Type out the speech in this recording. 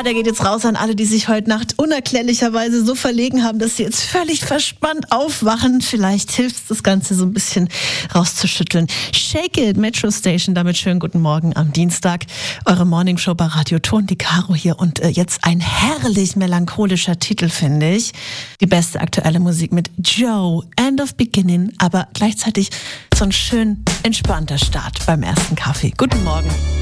der geht jetzt raus an alle, die sich heute Nacht unerklärlicherweise so verlegen haben, dass sie jetzt völlig verspannt aufwachen. Vielleicht hilft es, das Ganze so ein bisschen rauszuschütteln. Shake It, Metro Station, damit schönen guten Morgen am Dienstag. Eure Morningshow bei Radio Ton, die Caro hier. Und jetzt ein herrlich melancholischer Titel, finde ich. Die beste aktuelle Musik mit Joe, End of Beginning, aber gleichzeitig so ein schön entspannter Start beim ersten Kaffee. Guten Morgen.